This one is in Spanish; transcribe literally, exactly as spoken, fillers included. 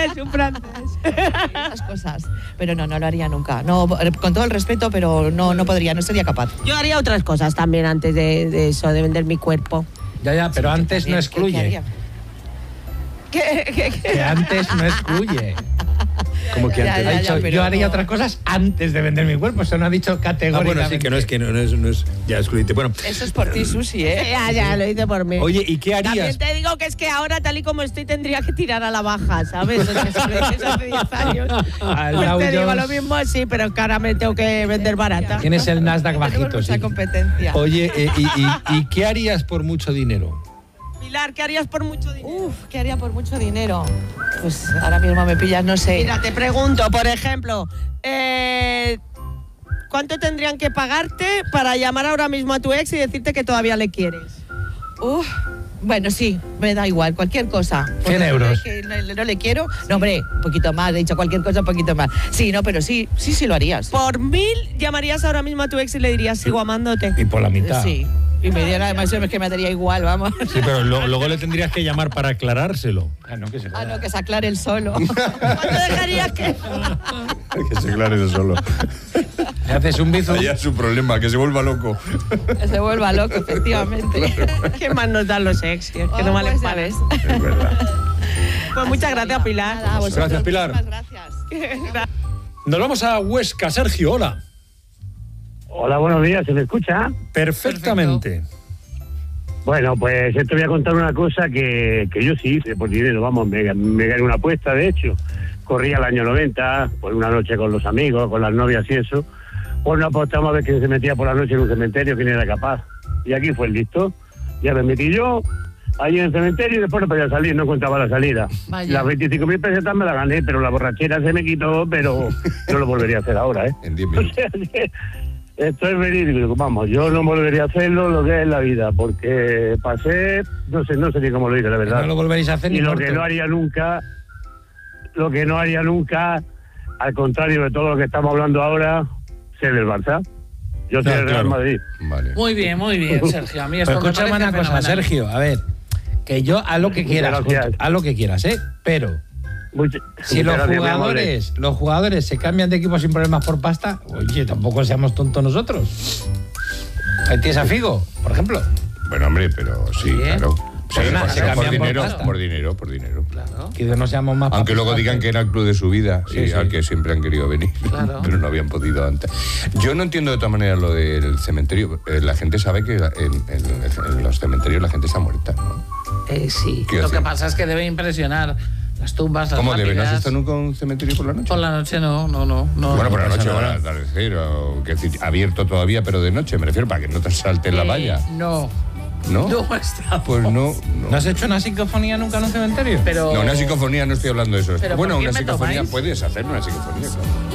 francés, un francés. Esas cosas. Pero no, no lo haría nunca. No, con todo el respeto, pero no, no podría, no sería capaz. Yo haría otras cosas también antes de, de eso, de vender mi cuerpo. Ya, ya, pero Sí, antes también, no ¿qué- qué excluye. haría? ¿Qué, qué, qué? Que antes no excluye. Como que Ya, antes. ya, Ha ya, dicho, pero yo haría no. otras cosas antes de vender mi cuerpo. Eso no ha dicho Ah, categóricamente. bueno, sí, que no es que no, no es, no es ya excluyente. Bueno, Eso es por ti, Susi, ¿eh? Ya, ya, lo hice por mí. oye, ¿y qué También harías? te digo que es que ahora, tal y como estoy, tendría que tirar a la baja, ¿sabes? Es que eso lo hice hace diez años. Al Pues Dow te digo Jones. lo mismo, sí, pero que ahora me tengo que vender barata. Tienes el Nasdaq Tenemos bajito, mucha sí. competencia. Oye, eh, y, y, ¿y qué harías por mucho dinero? Pilar, ¿qué harías por mucho dinero? Uf, ¿qué haría por mucho dinero? Pues ahora mismo me pillas, no sé. Mira, te pregunto, por ejemplo, eh, ¿cuánto tendrían que pagarte para llamar ahora mismo a tu ex y decirte que todavía le quieres? Uf, bueno, sí, me da igual, cualquier cosa. Porque cien euros. Que no, no le quiero. No, hombre, un poquito más, he dicho cualquier cosa, un poquito más. Sí, no, pero sí, sí, sí lo harías. Por mil llamarías ahora mismo a tu ex y le dirías, sigo amándote. Y por la mitad. Sí. Y me diera, además, es que me daría igual, vamos. Sí, pero lo- luego le tendrías que llamar para aclarárselo. Ah, no, que se Ah, no, que se aclare el solo. ¿Cuánto dejarías que...? Que se aclare eso solo. Le haces un bizu. Allá es su problema, que se vuelva loco. Que se vuelva loco, efectivamente. ¿Qué más nos dan los ex? Que Oh, no valen pues, para ¿sabes? Es verdad. Pues muchas gracias, Pilar. Nada, a vosotros, Gracias, Pilar. muchísimas gracias. Nos vamos a Huesca, Sergio, hola. Hola, buenos días, ¿se me escucha? Perfectamente. Bueno, pues yo te voy a contar una cosa que, que yo sí hice por dinero, vamos, me, me gané una apuesta, de hecho. Corría el año noventa, por una noche con los amigos, con las novias y eso. Pues nos apostamos a ver quién se metía por la noche en un cementerio, quién era capaz. Y aquí fue el listo. Ya me metí yo, ahí en el cementerio, y después no podía salir, no contaba la salida. Vaya. Las veinticinco mil pesetas me las gané, pero la borrachera se me quitó, pero no lo volvería a hacer ahora, ¿eh? En diez O minutos. sea que esto es verídico, vamos, yo no volvería a hacerlo lo que es la vida, porque pasé, no sé, no sé ni cómo lo hice, la verdad. No lo volveréis a hacer y ni lo muerto. que no haría nunca, lo que no haría nunca, al contrario de todo lo que estamos hablando ahora, ser del Barça. Yo soy Ah, del Real claro. Madrid. Vale. Muy bien, muy bien, Sergio. A mí esto Pero me escúchame parece una cosa, fenomenal. Sergio. A ver, que yo a lo que Muchas quieras, gracias. a lo que quieras, ¿eh? Pero Muchas- si muchas los gracias, muy amable. jugadores, los jugadores se cambian de equipo sin problemas por pasta, oye, tampoco seamos tontos nosotros. Ahí tienes a Figo, por ejemplo. Bueno, hombre, pero sí, Bien. claro. Sí, Sí, nada, por, se por cambian por dinero, pasta. por dinero, por dinero. Claro. Que no seamos más Aunque luego papistas. digan que era el club de su vida Sí, y sí. al que siempre han querido venir, Claro. pero no habían podido antes. Yo no entiendo de todas maneras lo del cementerio. Eh, La gente sabe que en, en- en los cementerios la gente está muerta, ¿no? Eh, sí. Quiero Lo que decir- pasa es que debe impresionar las tumbas, las ¿Cómo debe? ¿No has lápidas. estado nunca en un cementerio por la noche? Por la noche no, no, no. no Bueno, por la no noche pasa o al nada. atardecer, o que decir, abierto todavía, pero de noche, me refiero, para que no te salten la Eh, valla. No, ¿No? no he estado. Pues no, no. ¿No has hecho una psicofonía nunca en un cementerio? Pero... No, una psicofonía, no estoy hablando de eso. ¿Pero Bueno, por qué una me psicofonía tomáis? puedes hacer una psicofonía, claro.